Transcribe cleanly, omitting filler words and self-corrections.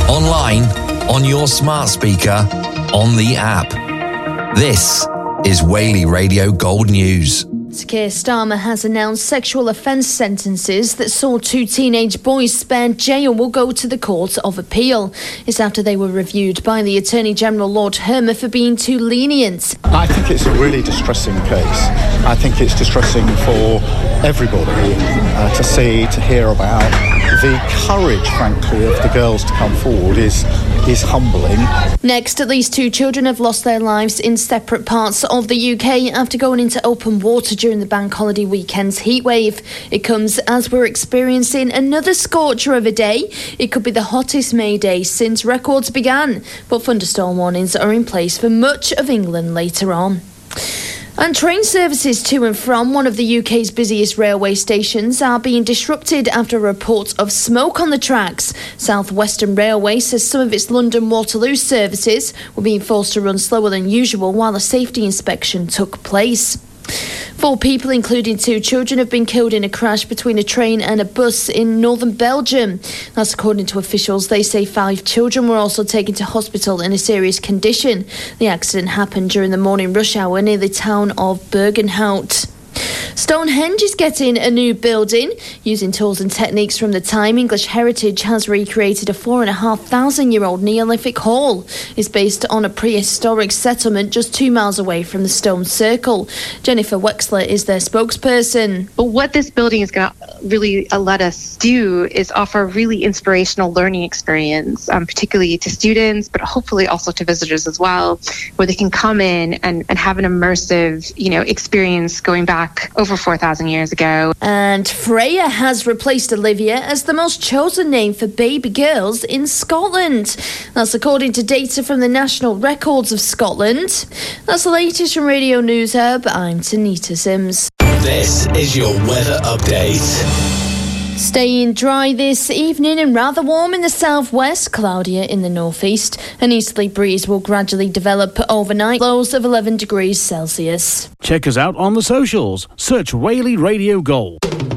online, on your smart speaker, on the app. This is Whaley Radio Gold News. Sir Keir Starmer has announced sexual offence sentences that saw 2 teenage boys spared jail will go to the Court of Appeal. It's after they were reviewed by the Attorney General Lord Hermer for being too lenient. I think it's a really distressing case. I think it's distressing for everybody to see, to hear about. The courage, frankly, of the girls to come forward is humbling. Next, at least 2 children have lost their lives in separate parts of the UK after going into open water during the bank holiday weekend's heatwave. It comes as we're experiencing another scorcher of a day. It could be the hottest May day since records began, but thunderstorm warnings are in place for much of England later on. And train services to and from one of the UK's busiest railway stations are being disrupted after a report of smoke on the tracks. South Western Railway says some of its London Waterloo services were being forced to run slower than usual while a safety inspection took place. 4 people, including 2 children, have been killed in a crash between a train and a bus in northern Belgium. That's according to officials. They say 5 children were also taken to hospital in a serious condition. The accident happened during the morning rush hour near the town of Bergenhout. Stonehenge is getting a new building. Using tools and techniques from the time, English Heritage has recreated a 4,500-year-old Neolithic hall. It's based on a prehistoric settlement just 2 miles away from the stone circle. Jennifer Wexler is their spokesperson. But what this building is going to really let us do is offer a really inspirational learning experience, particularly to students, but hopefully also to visitors as well, where they can come in and have an immersive, experience going back over 4,000 years ago. And Freya has replaced Olivia as the most chosen name for baby girls in Scotland. That's according to data from the National Records of Scotland. That's the latest from Radio News Hub. I'm Tanita Sims. This is your weather update. Staying dry this evening and rather warm in the southwest, cloudier in the northeast. An easterly breeze will gradually develop overnight, lows of 11 degrees Celsius. Check us out on the socials. Search Whaley Radio Gold.